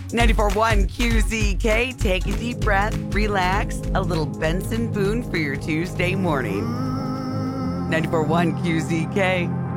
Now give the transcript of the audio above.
94.1 QZK. Take a deep breath, relax. A little Benson Boone for your Tuesday morning. 94.1 QZK.